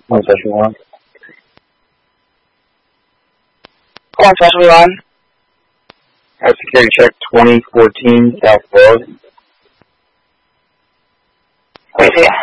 One session one. One session one. Security check 2014 South Road. Wait here.